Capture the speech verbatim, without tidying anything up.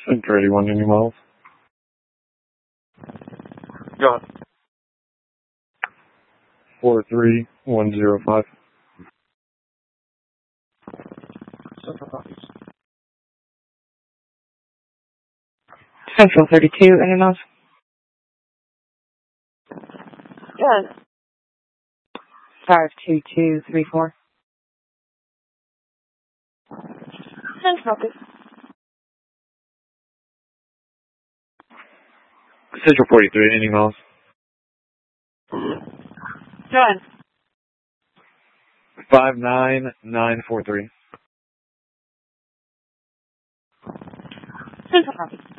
Center eighty-one, any miles? Go on. four three one zero five. Central copies. Central thirty-two, any miles? Good. five two two three four. Central copies. Central forty-three, any miles? Good. five nine nine four three. Central copies.